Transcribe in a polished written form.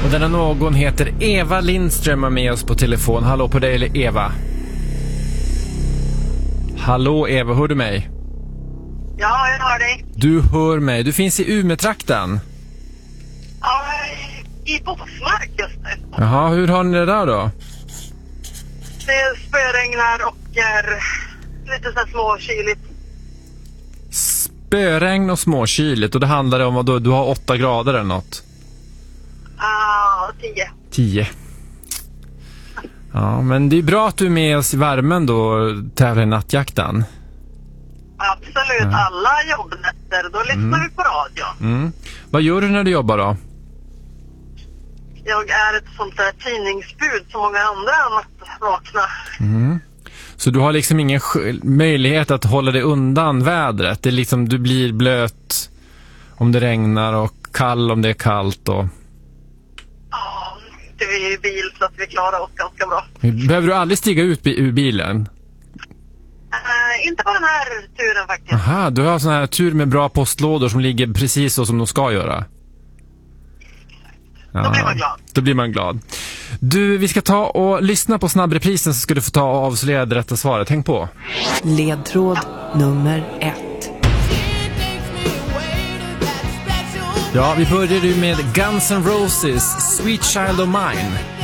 Och denna någon heter Eva Lindström är med oss på telefon. Hallå på dig, eller Eva? Hallå Eva, hör du mig? Ja, jag hör dig. Du hör mig. Du finns i Umeå-trakten. Ja, i Boxmark just nu. Jaha, hur har ni det där då? Det spöregnar och är lite så här småkyligt. Spöregn och småkyligt. Och det handlar om vad du har 8 grader eller något? 10. 10. Ja, men det är bra att du är med oss i värmen då och tävlar i nattjakten. Absolut, alla jobbnätter. Då lyssnar vi på radio. Mm. Vad gör du när du jobbar då? Jag är ett sånt där tidningsbud som många andra att vakna. Så du har liksom ingen möjlighet att hålla dig undan vädret? Det är liksom, du blir blöt om det regnar och kall om det är kallt och... Ja, det är ju bil så att vi klarar oss ganska bra. Behöver du aldrig stiga ut ur bilen? Inte på den här turen faktiskt. Aha, du har sån här tur med bra postlådor som ligger precis så som de ska göra. Då blir man glad. Då blir man glad. Du, vi ska ta och lyssna på snabbreprisen så ska du få ta och avslöja det rätta svaret. Häng på. Ledtråd nummer 1. Ja, vi började ju med Guns N' Roses, Sweet Child of Mine.